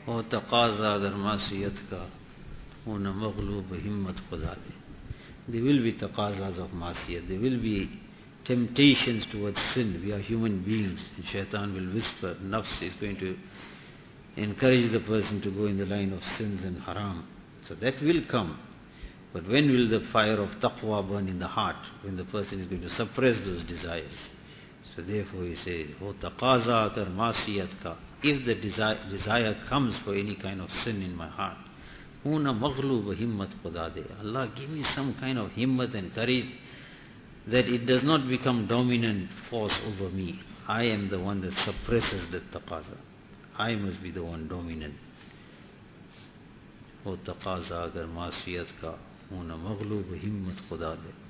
हो तकाजा अगर मासियत का हो न मगलूब हिम्मत खुदा दे. There will be taqazas of masiyat. There will be temptations towards sin. We are human beings. And shaitan will whisper. Nafs is going to encourage the person to go in the line of sins and haram. So that will come. But when will the fire of taqwa burn in the heart? When the person is going to suppress those desires. So therefore he says, "O taqaza kar masiyat ka." If the desire comes for any kind of sin in my heart, Una maghloob himmat khuda de. Allah give me some kind of himmat and courage that it does not become dominant force over me. I am the one that suppresses the taqaza. I must be the one dominant. O taqaza agar masiyat ka una maghloob himmat khuda de.